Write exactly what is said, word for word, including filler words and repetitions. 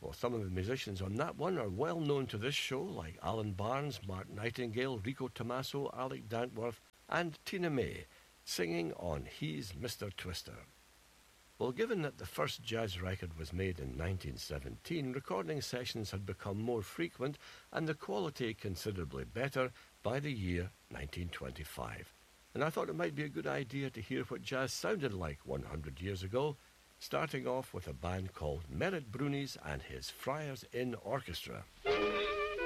Well, some of the musicians on that one are well known to this show, like Alan Barnes, Mark Nightingale, Rico Tommaso, Alec Dantworth, and Tina May, singing on He's Mister Twister. Well, given that the first jazz record was made in nineteen seventeen, recording sessions had become more frequent and the quality considerably better by the year nineteen twenty-five. And I thought it might be a good idea to hear what jazz sounded like one hundred years ago, starting off with a band called Merritt Brunies and his Friars Inn Orchestra.